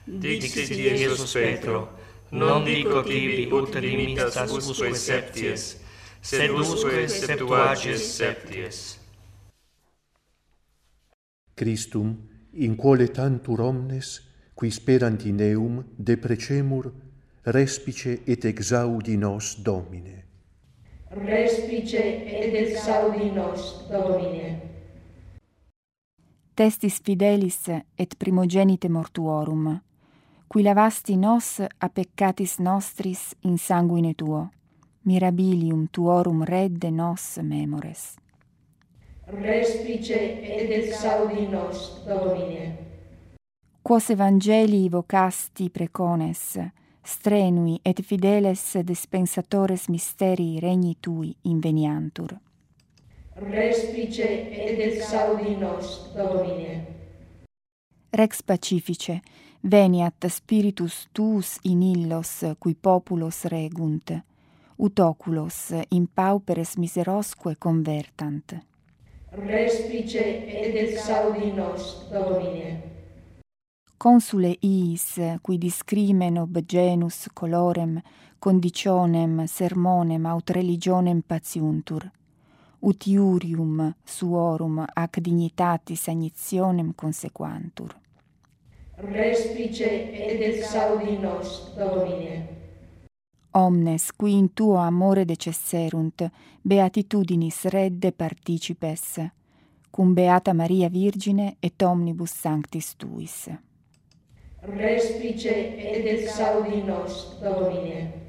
Dixit Iesus Petro, non dico tibi ut limitas usque septies, sed usque septuages septies. Christum, in quale tantur omnes, qui sperant in eum, deprecemur, respice et exaudi nos, Domine. Respice et exaudi nos, Domine. Testis fidelis et primogenite mortuorum, qui lavasti nos a peccatis nostris in sanguine tuo, mirabilium tuorum redde nos memores. Respice et exaudi nos, Domine. Quos evangelii vocasti precones, strenui et fideles dispensatores mysterii regni tui inveniantur. Respice et exaudi nos, Domine. Rex pacifice, veniat spiritus tuus in illos cui populos regunt, ut oculos in pauperes miserosque convertant. Respice et exaudi nos, Domine. Consule iis, qui discrimen ob genus colorem, conditionem, sermonem, aut religionem patiuntur, ut iurium suorum ac dignitatis agnitionem consequantur. Respice et exaudi nos, Domine. Omnes, qui in tuo amore decesserunt, beatitudinis redde participes, cum beata Maria Virgine et omnibus sanctis tuis. Respice et exaudi nos, Domine.